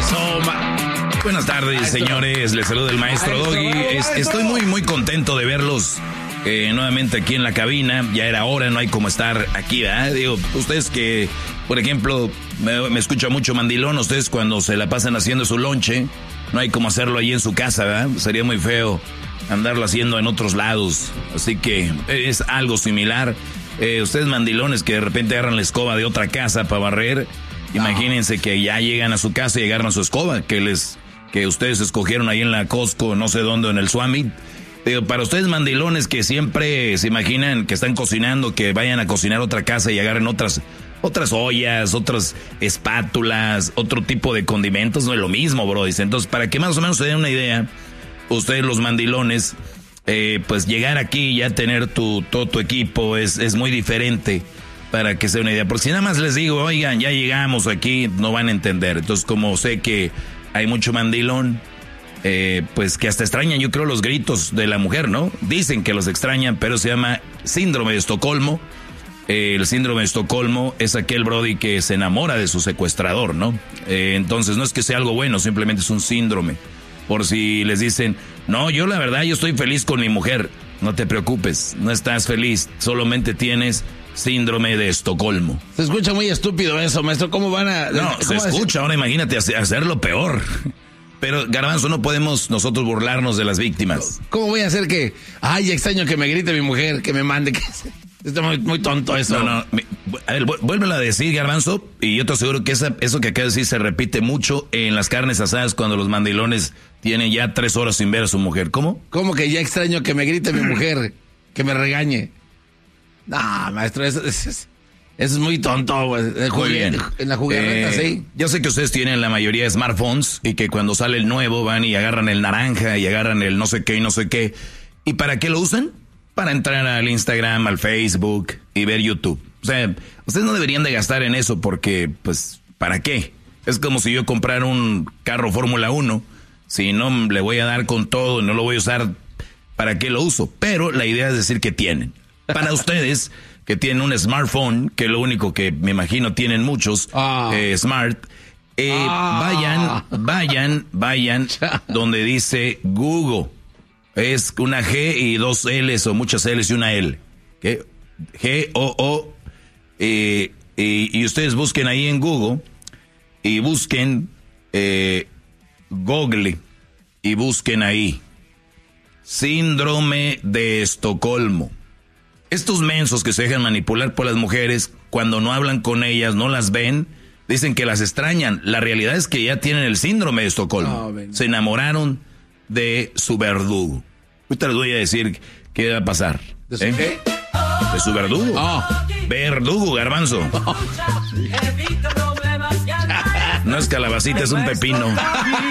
Buenas tardes, maestro. Señores. Les saluda el maestro Doggy. Estoy muy contento de verlos nuevamente aquí en la cabina. Ya era hora, no hay como estar aquí, ¿verdad? Digo, ustedes que, por ejemplo, me escucha mucho mandilón, ustedes cuando se la pasan haciendo su lonche, no hay como hacerlo ahí en su casa, ¿verdad? Sería muy feo andarlo haciendo en otros lados. Así que es algo similar. Ustedes mandilones que de repente agarran la escoba de otra casa para barrer, imagínense que ya llegan a su casa y agarran su escoba que ustedes escogieron ahí en la Costco, no sé dónde, en el Swami. Para ustedes mandilones que siempre se imaginan que están cocinando, que vayan a cocinar otra casa y agarren otras ollas, otras espátulas, otro tipo de condimentos, no es lo mismo, bro. Entonces, para que más o menos se den una idea, ustedes los mandilones, pues llegar aquí y ya tener todo tu equipo es muy diferente, para que se den una idea. Porque si nada más les digo, oigan, ya llegamos aquí, no van a entender. Entonces, como sé que hay mucho mandilón, pues que hasta extrañan, yo creo, los gritos de la mujer, ¿no? Dicen que los extrañan, pero se llama síndrome de Estocolmo. El síndrome de Estocolmo es aquel brody que se enamora de su secuestrador, ¿no? Entonces no es que sea algo bueno, simplemente es un síndrome. Por si les dicen, no, yo la verdad, yo estoy feliz con mi mujer. No te preocupes, no estás feliz, solamente tienes síndrome de Estocolmo. Se escucha muy estúpido eso, maestro. ¿Cómo van a...? No, se escucha, ahora imagínate hacerlo peor. Pero, Garbanzo, no podemos nosotros burlarnos de las víctimas. ¿Cómo voy a hacer que... Ay, extraño que me grite mi mujer, que me mande... Está muy tonto eso. No. A ver, vuélvelo a decir, Garbanzo, y yo te aseguro que eso que acabas de decir se repite mucho en las carnes asadas cuando los mandilones tienen ya 3 horas sin ver a su mujer. ¿Cómo? ¿Cómo que ya extraño que me grite mi mujer, que me regañe? No, maestro, eso es muy tonto, güey. Muy bien. En la juguereta, sí. Yo sé que ustedes tienen la mayoría de smartphones y que cuando sale el nuevo van y agarran el naranja y agarran el no sé qué y no sé qué. ¿Y para qué lo usan? Para entrar al Instagram, al Facebook y ver YouTube. O sea, ustedes no deberían de gastar en eso porque, pues, ¿para qué? Es como si yo comprara un carro Fórmula 1. Si no le voy a dar con todo, no lo voy a usar, ¿para qué lo uso? Pero la idea es decir que tienen. Para ustedes que tienen un smartphone, que lo único que me imagino tienen muchos, smart, vayan donde dice Google. Es una G y 2 L's o muchas L's y una L. ¿Qué? G-O-O. Y ustedes busquen ahí en Google y busquen Google y busquen ahí síndrome de Estocolmo. Estos mensos que se dejan manipular por las mujeres, cuando no hablan con ellas, no las ven, dicen que las extrañan. La realidad es que ya tienen el síndrome de Estocolmo. Se enamoraron de su verdugo. Ahorita les voy a decir qué va a pasar. ¿De su qué? De su verdugo. Verdugo, Garbanzo. No es calabacita, es un pepino.